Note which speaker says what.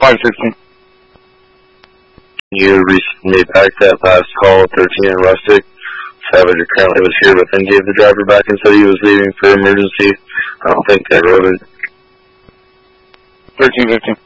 Speaker 1: 516.
Speaker 2: You recently back that last call, 13 in Rustic. Savage currently was here, but then gave the driver back and said he was leaving for emergency. I don't think they wrote it.
Speaker 1: 1315.